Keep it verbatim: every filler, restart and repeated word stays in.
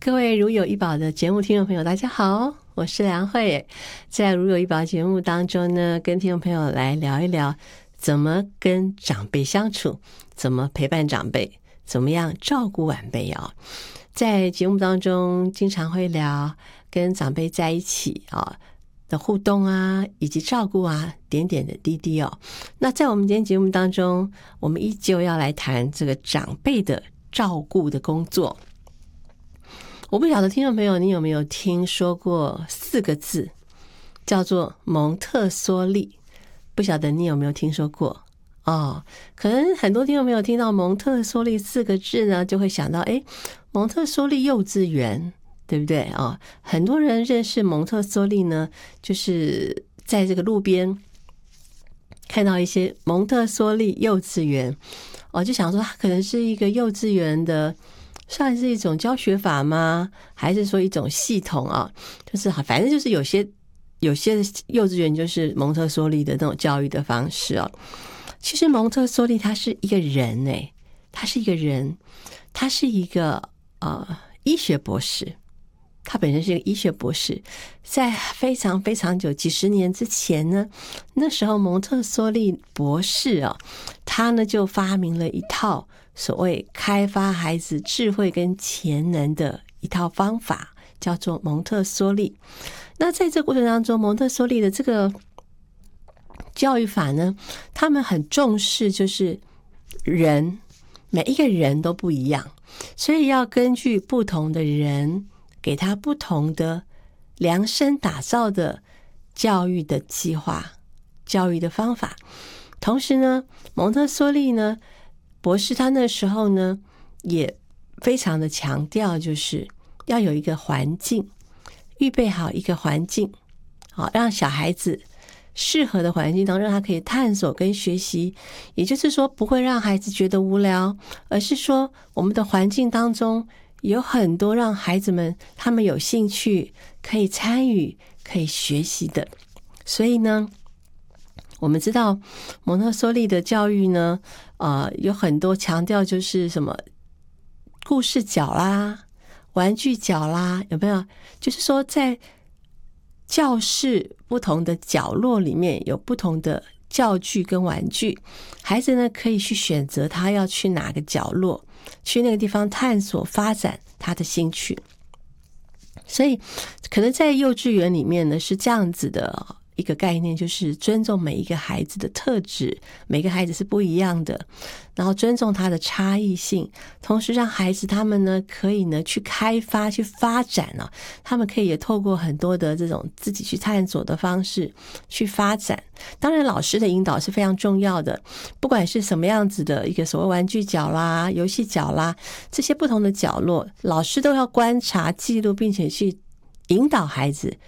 各位如有一宝的节目听众朋友大家好，我是梁慧。在如有一宝节目当中呢，跟听众朋友来聊一聊怎么跟长辈相处，怎么陪伴长辈，怎么样照顾晚辈啊。在节目当中经常会聊跟长辈在一起啊的互动啊，以及照顾啊，点点的滴滴哦。那在我们今天节目当中，我们依旧要来谈这个长辈的照顾的工作。我不晓得听众朋友你有没有听说过四个字叫做蒙特梭利，不晓得你有没有听说过哦？可能很多听众朋友听到蒙特梭利四个字呢，就会想到诶，蒙特梭利幼稚园，对不对啊、哦？很多人认识蒙特梭利呢，就是在这个路边看到一些蒙特梭利幼稚园哦，就想说它可能是一个幼稚园的，算是一种教学法吗？还是说一种系统啊？就是反正就是有些有些幼稚园就是蒙特梭利的那种教育的方式哦。其实蒙特梭利他是一个人诶，他是一个人，他是一个呃医学博士。他本身是一个医学博士，在非常非常久几十年之前呢，那时候蒙特梭利博士啊、哦，他呢就发明了一套所谓开发孩子智慧跟潜能的一套方法，叫做蒙特梭利。那在这个过程当中，蒙特梭利的这个教育法呢，他们很重视就是人，每一个人都不一样，所以要根据不同的人给他不同的量身打造的教育的计划、教育的方法。同时呢，蒙特梭利呢博士他那时候呢也非常的强调，就是要有一个环境，预备好一个环境，好让小孩子适合的环境当中，让他可以探索跟学习。也就是说，不会让孩子觉得无聊，而是说我们的环境当中有很多让孩子们他们有兴趣可以参与可以学习的。所以呢，我们知道蒙特梭利的教育呢呃，有很多强调就是什么故事角啦、玩具角啦，有没有？就是说在教室不同的角落里面有不同的教具跟玩具，孩子呢可以去选择他要去哪个角落，去那个地方探索发展他的兴趣。所以可能在幼稚园里面呢是这样子的一个概念，就是尊重每一个孩子的特质，每个孩子是不一样的，然后尊重他的差异性，同时让孩子他们呢可以呢去开发去发展啊，他们可以也透过很多的这种自己去探索的方式去发展。当然老师的引导是非常重要的，不管是什么样子的一个所谓玩具角啦、游戏角啦，这些不同的角落，老师都要观察记录，并且去引导孩子